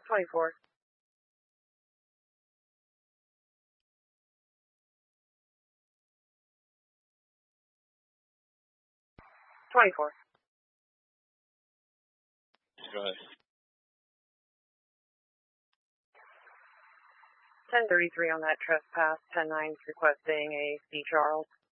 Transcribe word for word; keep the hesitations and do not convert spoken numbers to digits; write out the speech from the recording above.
twenty-four. twenty-four. Go ahead. ten thirty-three on that trespass. ten nine requesting a C. Charles.